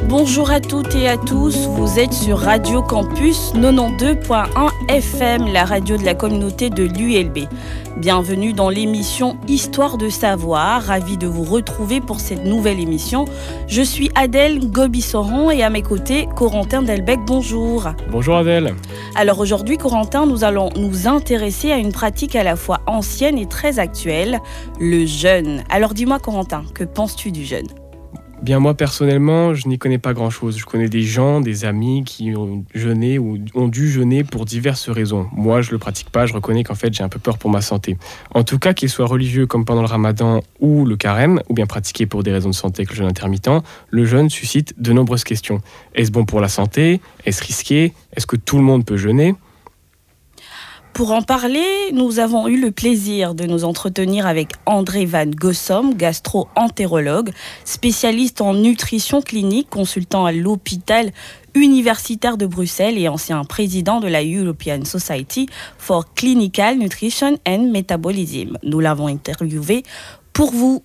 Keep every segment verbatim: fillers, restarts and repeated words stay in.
Bonjour à toutes et à tous, vous êtes sur Radio Campus quatre-vingt-douze point un F M, la radio de la communauté de l'U L B. Bienvenue dans l'émission Histoire de savoir, ravi de vous retrouver pour cette nouvelle émission. Je suis Adèle Gobi-Soron et à mes côtés, Corentin Delbecq, bonjour. Bonjour Adèle. Alors aujourd'hui, Corentin, nous allons nous intéresser à une pratique à la fois ancienne et très actuelle, le jeûne. Alors dis-moi Corentin, que penses-tu du jeûne ? Bien moi personnellement, je n'y connais pas grand-chose. Je connais des gens, des amis qui ont jeûné ou ont dû jeûner pour diverses raisons. Moi, je le pratique pas, je reconnais qu'en fait, j'ai un peu peur pour ma santé. En tout cas, qu'il soit religieux comme pendant le ramadan ou le carême, ou bien pratiqué pour des raisons de santé avec le jeûne intermittent, le jeûne suscite de nombreuses questions. Est-ce bon pour la santé ? Est-ce risqué ? Est-ce que tout le monde peut jeûner ? Pour en parler, nous avons eu le plaisir de nous entretenir avec André Van Gossom, gastro-entérologue, spécialiste en nutrition clinique, consultant à l'hôpital universitaire de Bruxelles et ancien président de la European Society for Clinical Nutrition and Metabolism. Nous l'avons interviewé pour vous.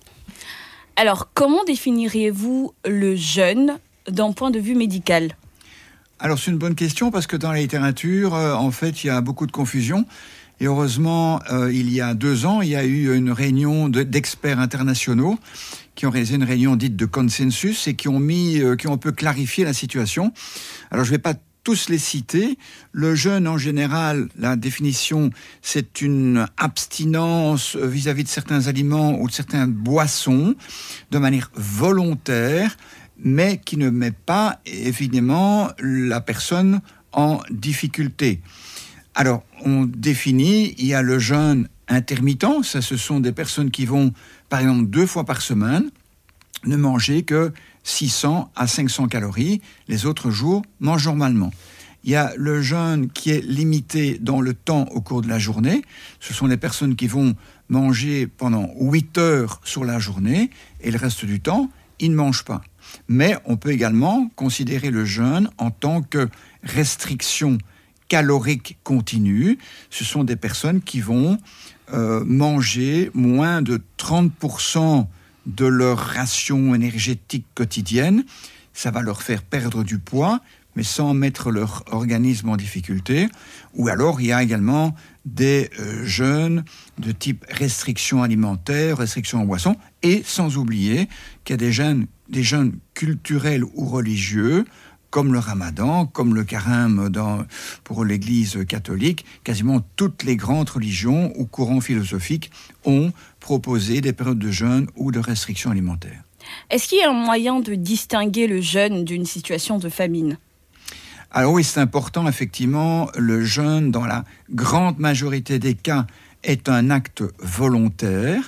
Alors, comment définiriez-vous le jeûne d'un point de vue médical ? Alors c'est une bonne question parce que dans la littérature, euh, en fait, il y a beaucoup de confusion. Et heureusement, euh, il y a deux ans, il y a eu une réunion de, d'experts internationaux qui ont réalisé une réunion dite de consensus et qui ont mis, euh, qui ont un peu clarifié la situation. Alors je ne vais pas tous les citer. Le jeûne, en général, la définition, c'est une abstinence vis-à-vis de certains aliments ou de certaines boissons de manière volontaire, mais qui ne met pas, évidemment, la personne en difficulté. Alors, on définit, il y a le jeûne intermittent, ça, ce sont des personnes qui vont, par exemple, deux fois par semaine, ne manger que six cents à cinq cents calories, les autres jours, mangent normalement. Il y a le jeûne qui est limité dans le temps au cours de la journée, ce sont les personnes qui vont manger pendant huit heures sur la journée, et le reste du temps, ils ne mangent pas. Mais on peut également considérer le jeûne en tant que restriction calorique continue. Ce sont des personnes qui vont euh, manger moins de trente pour cent de leur ration énergétique quotidienne. Ça va leur faire perdre du poids, mais sans mettre leur organisme en difficulté. Ou alors, il y a également des euh, jeûnes de type restriction alimentaire, restriction en boisson, et sans oublier qu'il y a des jeûnes, des jeûnes culturels ou religieux, comme le ramadan, comme le carême dans, pour l'Église catholique. Quasiment toutes les grandes religions ou courants philosophiques ont proposé des périodes de jeûne ou de restriction alimentaire. Est-ce qu'il y a un moyen de distinguer le jeûne d'une situation de famine ? Alors oui, c'est important, effectivement, le jeûne, dans la grande majorité des cas, est un acte volontaire.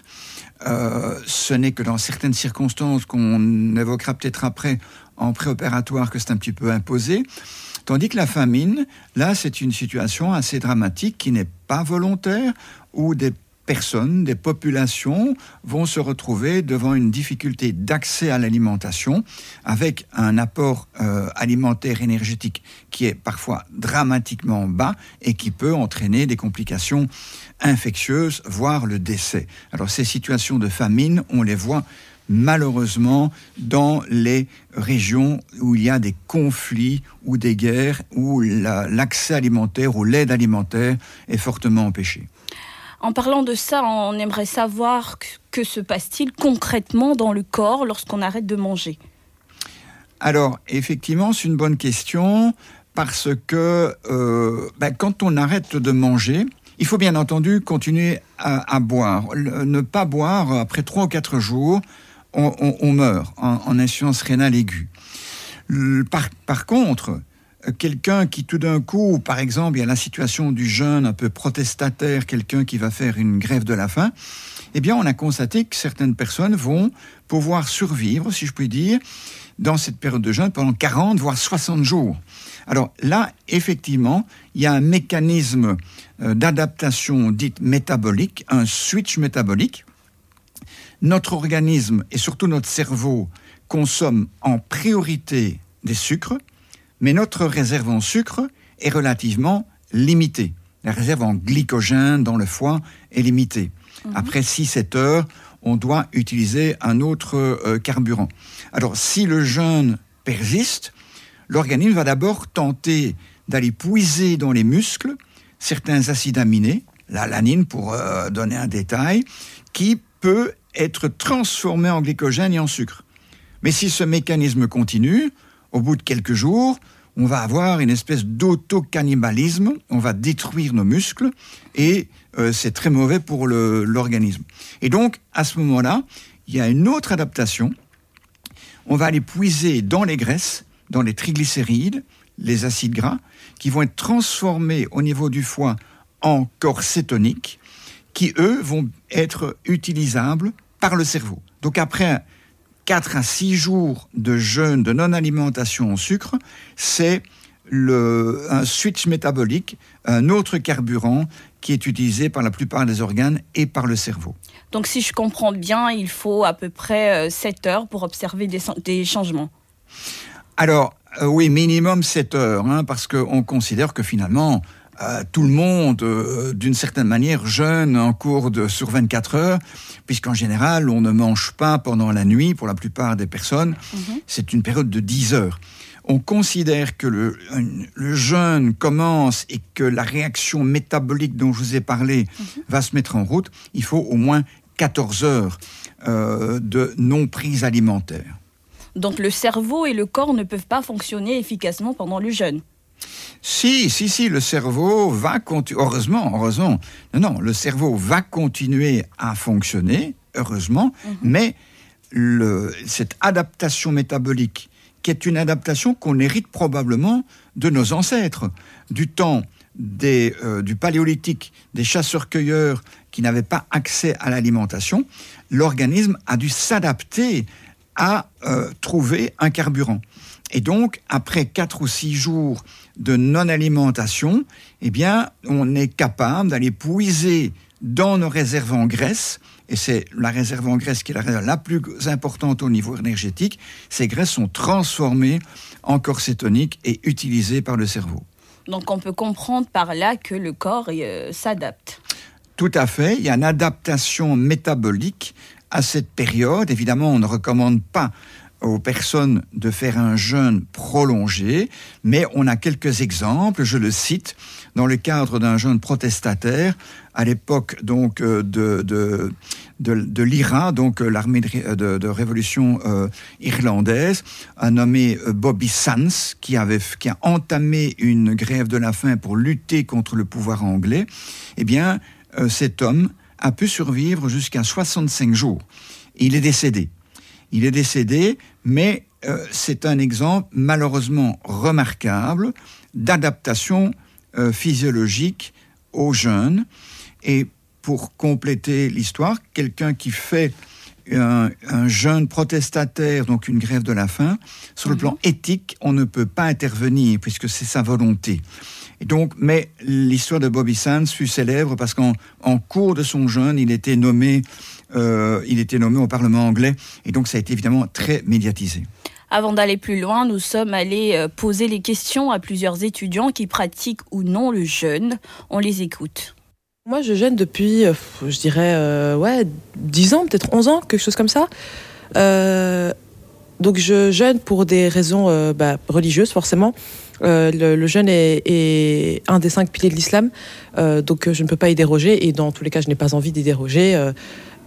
Euh, ce n'est que dans certaines circonstances qu'on évoquera peut-être après en préopératoire que c'est un petit peu imposé. Tandis que la famine, là, c'est une situation assez dramatique qui n'est pas volontaire, où des personnes, des populations vont se retrouver devant une difficulté d'accès à l'alimentation avec un apport euh, alimentaire énergétique qui est parfois dramatiquement bas et qui peut entraîner des complications infectieuses, voire le décès. Alors ces situations de famine, on les voit malheureusement dans les régions où il y a des conflits ou des guerres, où la, l'accès alimentaire ou l'aide alimentaire est fortement empêché. En parlant de ça, on aimerait savoir que, que se passe-t-il concrètement dans le corps lorsqu'on arrête de manger ? Alors, effectivement, c'est une bonne question parce que euh, ben, quand on arrête de manger, il faut bien entendu continuer à, à boire. Le, ne pas boire, après trois ou quatre jours, on, on, on meurt en, en insuffisance rénale aiguë. Le, par, par contre, quelqu'un qui tout d'un coup, par exemple, il y a la situation du jeûne un peu protestataire, quelqu'un qui va faire une grève de la faim, eh bien on a constaté que certaines personnes vont pouvoir survivre, si je puis dire, dans cette période de jeûne pendant quarante voire soixante jours. Alors là, effectivement, il y a un mécanisme d'adaptation dite métabolique, un switch métabolique. Notre organisme et surtout notre cerveau consomment en priorité des sucres, mais notre réserve en sucre est relativement limitée. La réserve en glycogène dans le foie est limitée. Mmh. Après six à sept heures, on doit utiliser un autre euh, carburant. Alors, si le jeûne persiste, l'organisme va d'abord tenter d'aller puiser dans les muscles certains acides aminés, l'alanine pour euh, donner un détail, qui peut être transformé en glycogène et en sucre. Mais si ce mécanisme continue, au bout de quelques jours, on va avoir une espèce d'auto-cannibalisme, on va détruire nos muscles et euh, c'est très mauvais pour le, l'organisme. Et donc, à ce moment-là, il y a une autre adaptation. On va aller puiser dans les graisses, dans les triglycérides, les acides gras, qui vont être transformés au niveau du foie en corps cétoniques, qui, eux, vont être utilisables par le cerveau. Donc, après quatre à six jours de jeûne, de non-alimentation au sucre, c'est le, un switch métabolique, un autre carburant qui est utilisé par la plupart des organes et par le cerveau. Donc si je comprends bien, il faut à peu près sept heures pour observer des, des changements. Alors, euh, oui, minimum sept heures, hein, parce qu'on considère que finalement, Euh, tout le monde, euh, d'une certaine manière, jeûne en cours de sur vingt-quatre heures, puisqu'en général, on ne mange pas pendant la nuit, pour la plupart des personnes. Mm-hmm. C'est une période de dix heures. On considère que le, le jeûne commence et que la réaction métabolique dont je vous ai parlé mm-hmm. va se mettre en route. Il faut au moins quatorze heures euh, de non-prise alimentaire. Donc le cerveau et le corps ne peuvent pas fonctionner efficacement pendant le jeûne. Si, si, si, le cerveau va continuer, heureusement, heureusement, non, non, le cerveau va continuer à fonctionner, heureusement, mm-hmm. mais le, cette adaptation métabolique, qui est une adaptation qu'on hérite probablement de nos ancêtres, du temps des, euh, du paléolithique, des chasseurs-cueilleurs qui n'avaient pas accès à l'alimentation, l'organisme a dû s'adapter à euh, trouver un carburant. Et donc, après quatre ou six jours de non-alimentation, eh bien, on est capable d'aller puiser dans nos réserves en graisse, et c'est la réserve en graisse qui est la réserve la plus importante au niveau énergétique. Ces graisses sont transformées en corps cétonique et utilisées par le cerveau. Donc, on peut comprendre par là que le corps euh, s'adapte. Tout à fait. Il y a une adaptation métabolique à cette période. Évidemment, on ne recommande pas aux personnes de faire un jeûne prolongé, mais on a quelques exemples, je le cite, dans le cadre d'un jeûne protestataire, à l'époque donc de, de, de, de l'I R A, donc l'armée de, de, de révolution euh, irlandaise, un nommé Bobby Sands, qui, avait, qui a entamé une grève de la faim pour lutter contre le pouvoir anglais. Eh bien, euh, cet homme a pu survivre jusqu'à soixante-cinq jours. Il est décédé. Il est décédé, mais euh, c'est un exemple malheureusement remarquable d'adaptation euh, physiologique au jeûne. Et pour compléter l'histoire, quelqu'un qui fait un, un jeûne protestataire, donc une grève de la faim, sur le plan éthique, on ne peut pas intervenir puisque c'est sa volonté. Et donc, mais l'histoire de Bobby Sands fut célèbre parce qu'en en cours de son jeûne, il était nommé, euh, il était nommé au Parlement anglais, et donc ça a été évidemment très médiatisé. Avant d'aller plus loin, nous sommes allés poser les questions à plusieurs étudiants qui pratiquent ou non le jeûne. On les écoute. Moi, je jeûne depuis, je dirais, euh, ouais, dix ans, peut-être onze ans, quelque chose comme ça. Euh, donc, je jeûne pour des raisons euh, bah, religieuses, forcément. Euh, le, le jeûne est, est un des cinq piliers de l'islam, euh, donc je ne peux pas y déroger, et dans tous les cas, je n'ai pas envie d'y déroger. Euh,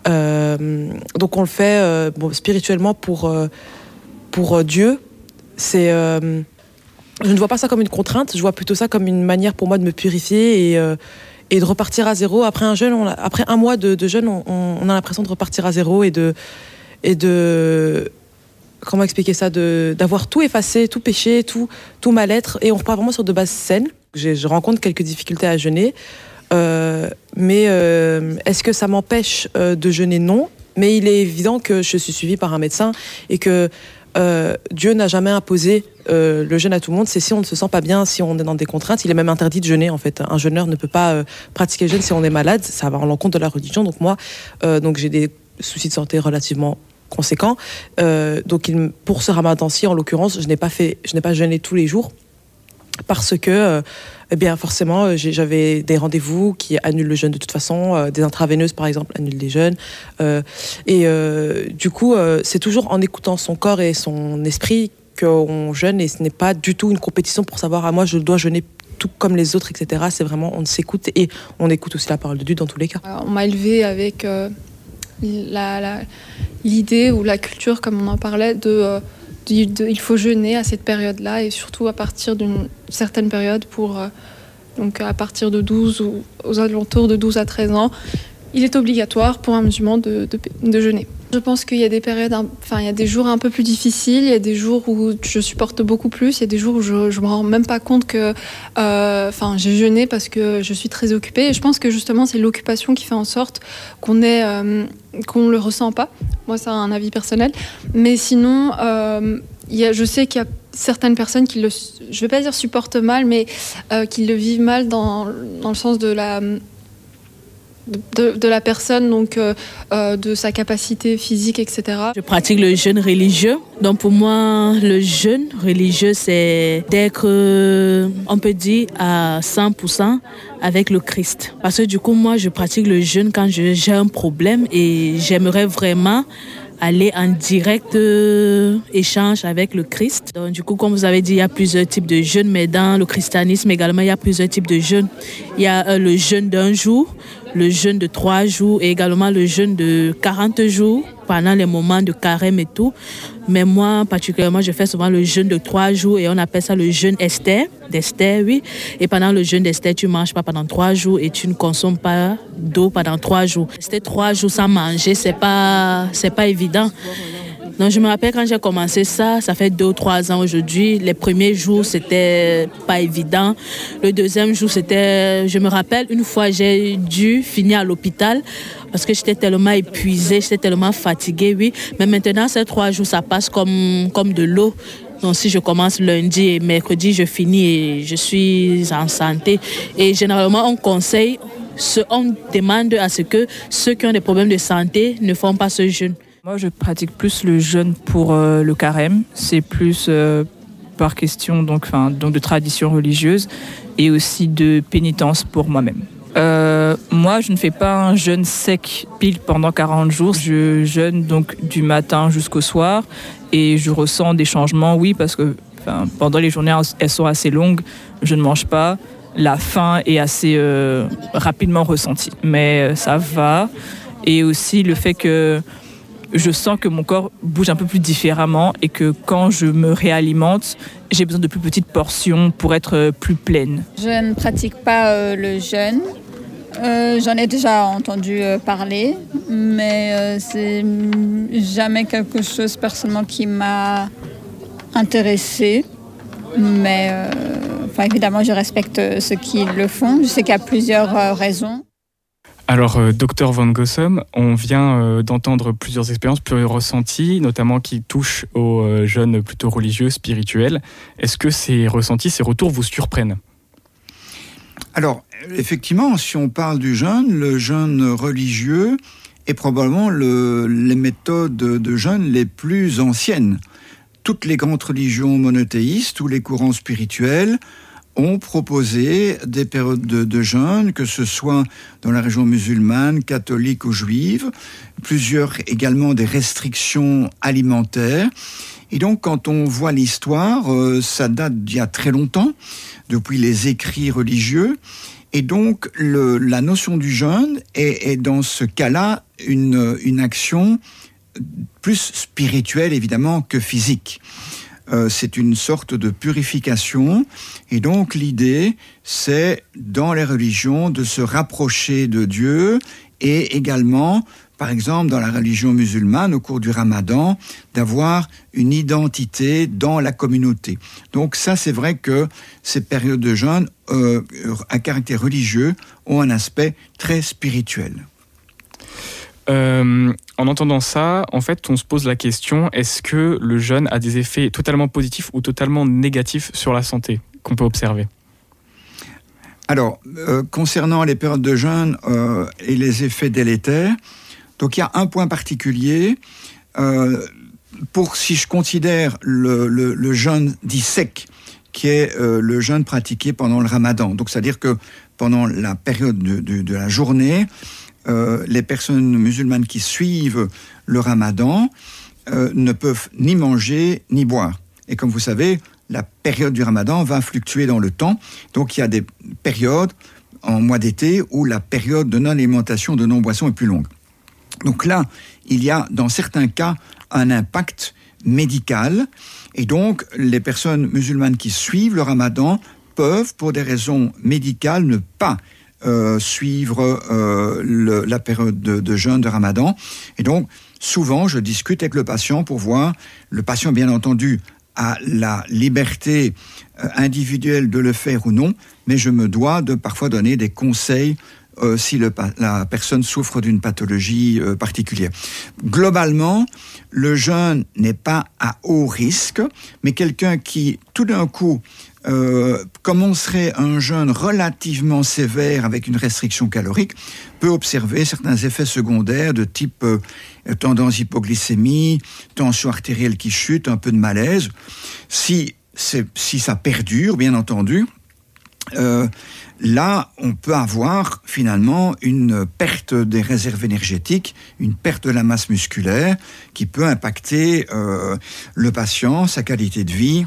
euh, donc, on le fait euh, bon, spirituellement pour, euh, pour Dieu. C'est, euh, je ne vois pas ça comme une contrainte, je vois plutôt ça comme une manière pour moi de me purifier et... Euh, et de repartir à zéro. Après un jeûne, on a, après un mois de, de jeûne, on, on a l'impression de repartir à zéro et de, et de comment expliquer ça, de, d'avoir tout effacé, tout péché, tout, tout mal-être, et on repart vraiment sur de bases saines. Je, je rencontre quelques difficultés à jeûner, euh, mais euh, est-ce que ça m'empêche euh, de jeûner? Non, mais il est évident que je suis suivie par un médecin et que Euh, Dieu n'a jamais imposé euh, le jeûne à tout le monde. C'est si on ne se sent pas bien, si on est dans des contraintes. Il est même interdit de jeûner, en fait. Un jeûneur ne peut pas euh, pratiquer le jeûne si on est malade. Ça va à l'encontre de la religion. Donc moi, euh, donc j'ai des soucis de santé relativement conséquents. Euh, donc il, pour ce ramadan-ci, en l'occurrence, je n'ai pas fait, je n'ai pas jeûné tous les jours parce que, euh, eh bien, forcément, j'ai, j'avais des rendez-vous qui annulent le jeûne de toute façon. Euh, des intraveineuses, par exemple, annulent des jeûnes. Euh, et euh, du coup, euh, c'est toujours en écoutant son corps et son esprit qu'on jeûne et ce n'est pas du tout une compétition pour savoir ah moi je dois jeûner tout comme les autres, et cetera. C'est vraiment on s'écoute et on écoute aussi la parole de Dieu dans tous les cas. Alors, on m'a élevé avec euh, la, la, l'idée ou la culture, comme on en parlait, de, euh, de, de il faut jeûner à cette période-là et surtout à partir d'une certaine période pour euh, donc à partir de douze ou aux alentours de douze à treize ans, il est obligatoire pour un musulman de, de, de jeûner. Je pense qu'il y a des périodes, enfin il y a des jours un peu plus difficiles, il y a des jours où je supporte beaucoup plus, il y a des jours où je ne me rends même pas compte que euh, enfin, j'ai jeûné parce que je suis très occupée. Et je pense que justement c'est l'occupation qui fait en sorte qu'on est, euh, qu'on ne le ressent pas. Moi c'est un avis personnel. Mais sinon, euh, il y a, je sais qu'il y a certaines personnes qui le, je ne vais pas dire supportent mal, mais euh, qui le vivent mal dans, dans le sens de la... De, de la personne, donc euh, euh, de sa capacité physique, et cetera. Je pratique le jeûne religieux. Donc pour moi, le jeûne religieux, c'est d'être, euh, on peut dire, à cent pour cent avec le Christ. Parce que du coup, moi, je pratique le jeûne quand je, j'ai un problème et j'aimerais vraiment aller en direct euh, échange avec le Christ. Donc, du coup, comme vous avez dit, il y a plusieurs types de jeûnes, mais dans le christianisme également, il y a plusieurs types de jeûnes. Il y a euh, le jeûne d'un jour, le jeûne de trois jours et également le jeûne de quarante jours pendant les moments de carême et tout. Mais moi, particulièrement, je fais souvent le jeûne de trois jours et on appelle ça le jeûne Esther, d'Esther, oui. Et pendant le jeûne d'Esther, tu ne manges pas pendant trois jours et tu ne consommes pas d'eau pendant trois jours. Rester trois jours sans manger, c'est pas, c'est pas évident. Donc, je me rappelle quand j'ai commencé ça, ça fait deux ou trois ans aujourd'hui. Les premiers jours, c'était pas évident. Le deuxième jour, c'était... Je me rappelle, une fois, j'ai dû finir à l'hôpital parce que j'étais tellement épuisée, j'étais tellement fatiguée, oui. Mais maintenant, ces trois jours, ça passe comme, comme de l'eau. Donc, si je commence lundi et mercredi, je finis et je suis en santé. Et généralement, on conseille, on demande à ce que ceux qui ont des problèmes de santé ne font pas ce jeûne. Moi, je pratique plus le jeûne pour euh, le carême. C'est plus euh, par question donc, donc de tradition religieuse et aussi de pénitence pour moi-même. Euh, moi, je ne fais pas un jeûne sec pile pendant quarante jours. Je jeûne donc du matin jusqu'au soir et je ressens des changements, oui, parce que pendant les journées, elles sont assez longues. Je ne mange pas. La faim est assez euh, rapidement ressentie, mais ça va. Et aussi le fait que je sens que mon corps bouge un peu plus différemment et que quand je me réalimente, j'ai besoin de plus petites portions pour être plus pleine. Je ne pratique pas euh, le jeûne. Euh, j'en ai déjà entendu euh, parler, mais euh, c'est jamais quelque chose personnellement qui m'a intéressée. Mais euh, enfin, évidemment, je respecte ceux qui le font. Je sais qu'il y a plusieurs euh, raisons. Alors, euh, docteur Van Gossom, on vient euh, d'entendre plusieurs expériences, plusieurs ressentis, notamment qui touchent aux euh, jeunes plutôt religieux, spirituels. Est-ce que ces ressentis, ces retours vous surprennent ? Alors, effectivement, si on parle du jeûne, le jeûne religieux est probablement le, les méthodes de jeûne les plus anciennes. Toutes les grandes religions monothéistes, tous les courants spirituels ont proposé des périodes de, de jeûne, que ce soit dans la région musulmane, catholique ou juive, plusieurs également des restrictions alimentaires. Et donc, quand on voit l'histoire, euh, ça date d'il y a très longtemps, depuis les écrits religieux. Et donc, le, la notion du jeûne est, est dans ce cas-là une, une action plus spirituelle, évidemment, que physique. Euh, c'est une sorte de purification. Et donc, l'idée, c'est, dans les religions, de se rapprocher de Dieu et également, par exemple, dans la religion musulmane, au cours du ramadan, d'avoir une identité dans la communauté. Donc ça, c'est vrai que ces périodes de jeûne euh, à caractère religieux ont un aspect très spirituel. Euh, en entendant ça, en fait, on se pose la question, est-ce que le jeûne a des effets totalement positifs ou totalement négatifs sur la santé qu'on peut observer ? Alors, euh, concernant les périodes de jeûne euh, et les effets délétères, donc il y a un point particulier. Euh, pour, si je considère le, le, le jeûne dit sec, qui est euh, le jeûne pratiqué pendant le ramadan, donc c'est-à-dire que pendant la période de, de, de la journée, Euh, les personnes musulmanes qui suivent le ramadan euh, ne peuvent ni manger ni boire. Et comme vous savez, la période du ramadan va fluctuer dans le temps. Donc il y a des périodes en mois d'été où la période de non-alimentation, de non-boisson est plus longue. Donc là, il y a dans certains cas un impact médical. Et donc les personnes musulmanes qui suivent le ramadan peuvent, pour des raisons médicales, ne pas euh, suivre euh, le, la période de, de jeûne de ramadan. Et donc, souvent, je discute avec le patient pour voir, le patient, bien entendu, a la liberté euh, individuelle de le faire ou non, mais je me dois de parfois donner des conseils euh, si le, la personne souffre d'une pathologie euh, particulière. Globalement, le jeûne n'est pas à haut risque, mais quelqu'un qui, tout d'un coup, Euh, commencerait un jeûne relativement sévère avec une restriction calorique peut observer certains effets secondaires de type euh, tendance hypoglycémie, tension artérielle qui chute, un peu de malaise. Si, c'est, si ça perdure, bien entendu, euh, là, on peut avoir finalement une perte des réserves énergétiques, une perte de la masse musculaire qui peut impacter euh, le patient, sa qualité de vie.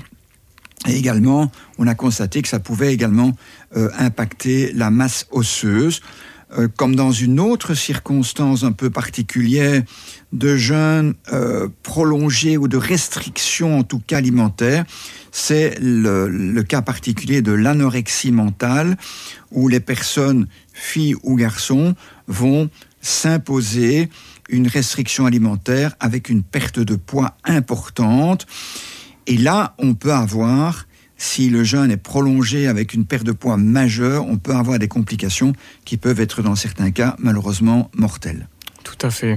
Et également, on a constaté que ça pouvait également euh, impacter la masse osseuse. Euh, comme dans une autre circonstance un peu particulière de jeûne euh, prolongé ou de restriction, en tout cas alimentaire, c'est le, le cas particulier de l'anorexie mentale, où les personnes, filles ou garçons, vont s'imposer une restriction alimentaire avec une perte de poids importante. Et là, on peut avoir, si le jeûne est prolongé avec une perte de poids majeure, on peut avoir des complications qui peuvent être, dans certains cas, malheureusement mortelles. Tout à fait.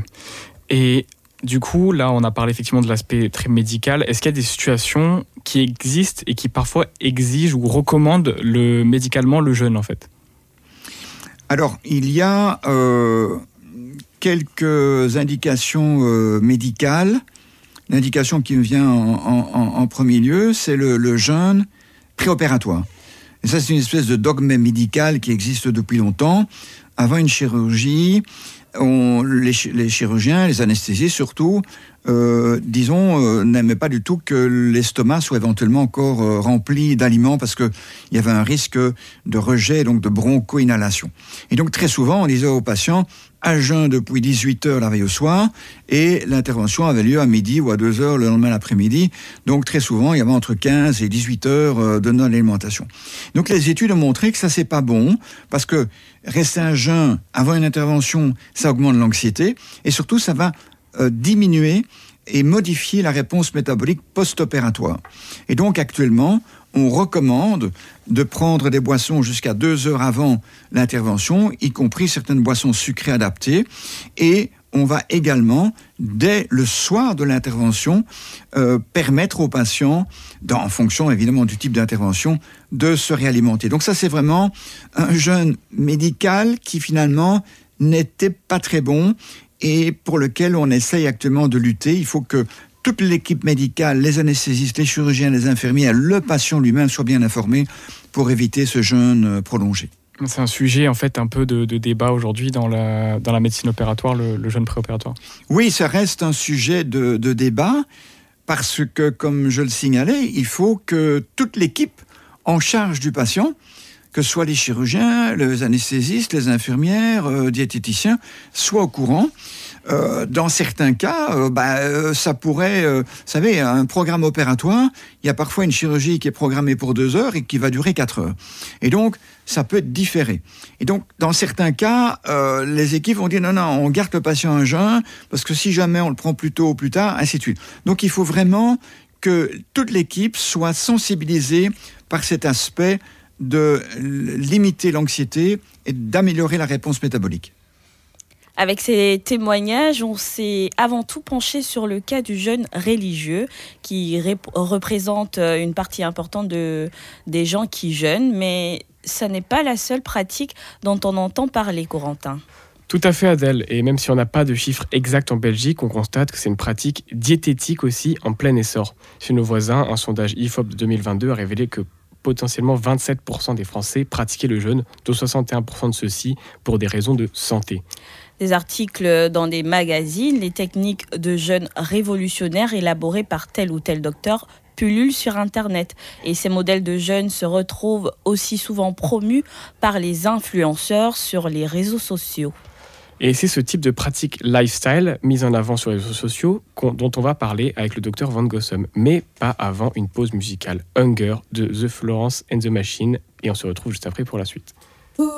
Et du coup, là, on a parlé effectivement de l'aspect très médical. Est-ce qu'il y a des situations qui existent et qui parfois exigent ou recommandent le, médicalement le jeûne, en fait ? Alors, il y a euh, quelques indications euh, médicales. L'indication qui me vient en, en, en premier lieu, c'est le, le jeûne préopératoire. Et ça, c'est une espèce de dogme médical qui existe depuis longtemps. Avant une chirurgie, on, les, les chirurgiens, les anesthésistes surtout, euh, disons, euh, n'aimaient pas du tout que l'estomac soit éventuellement encore euh, rempli d'aliments parce qu'il y avait un risque de rejet, donc de broncho-inhalation. Et donc, très souvent, on disait aux patients, à jeun depuis dix-huit heures la veille au soir, et l'intervention avait lieu à midi ou à deux heures le lendemain l'après-midi. Donc, très souvent, il y avait entre quinze et dix-huit heures de non-alimentation. Donc, les études ont montré que ça, c'est pas bon, parce que rester à jeun avant une intervention, ça augmente l'anxiété, et surtout, ça va euh, diminuer et modifier la réponse métabolique post-opératoire. Et donc, actuellement, on recommande de prendre des boissons jusqu'à deux heures avant l'intervention, y compris certaines boissons sucrées adaptées. Et on va également, dès le soir de l'intervention, euh, permettre aux patients, dans, en fonction évidemment du type d'intervention, de se réalimenter. Donc ça, c'est vraiment un jeûne médical qui finalement n'était pas très bon et pour lequel on essaye actuellement de lutter. Il faut que toute l'équipe médicale, les anesthésistes, les chirurgiens, les infirmiers, le patient lui-même soient bien informés pour éviter ce jeûne prolongé. C'est un sujet en fait un peu de, de débat aujourd'hui dans la, dans la médecine opératoire, le, le jeûne préopératoire. Oui, ça reste un sujet de, de débat parce que, comme je le signalais, il faut que toute l'équipe en charge du patient, que ce soit les chirurgiens, les anesthésistes, les infirmières, euh, diététiciens, soient au courant. Euh, dans certains cas, euh, bah, euh, ça pourrait... Euh, vous savez, un programme opératoire, il y a parfois une chirurgie qui est programmée pour deux heures et qui va durer quatre heures. Et donc, ça peut être différé. Et donc, dans certains cas, euh, les équipes vont dire non, non, on garde le patient à jeun, parce que si jamais on le prend plus tôt ou plus tard, ainsi de suite. Donc, il faut vraiment que toute l'équipe soit sensibilisée par cet aspect de limiter l'anxiété et d'améliorer la réponse métabolique. Avec ces témoignages, on s'est avant tout penché sur le cas du jeûne religieux qui rép- représente une partie importante de, des gens qui jeûnent, mais ça n'est pas la seule pratique dont on entend parler, Corentin. Tout à fait, Adèle. Et même si on n'a pas de chiffres exacts en Belgique, on constate que c'est une pratique diététique aussi en plein essor. Chez nos voisins, un sondage I F O P deux mille vingt-deux a révélé que potentiellement vingt-sept pour cent des Français pratiquaient le jeûne, dont soixante et un pour cent de ceux-ci pour des raisons de santé. Des articles dans des magazines, les techniques de jeûne révolutionnaires élaborées par tel ou tel docteur pullulent sur Internet. Et ces modèles de jeunes se retrouvent aussi souvent promus par les influenceurs sur les réseaux sociaux. Et c'est ce type de pratique lifestyle mise en avant sur les réseaux sociaux dont on va parler avec le docteur Van Gossum, mais pas avant une pause musicale. Hunger de The Florence and the Machine, et on se retrouve juste après pour la suite.